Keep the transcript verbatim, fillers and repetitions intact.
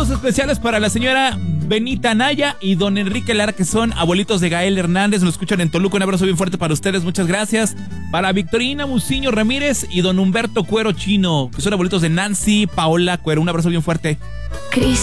Saludos especiales para la señora Benita Naya y don Enrique Lara, que son abuelitos de Gael Hernández. Nos escuchan en Toluca. Un abrazo bien fuerte para ustedes. Muchas gracias. Para Victorina Muciño Ramírez y don Humberto Cuero Chino, que son abuelitos de Nancy Paola Cuero. Un abrazo bien fuerte. Cris.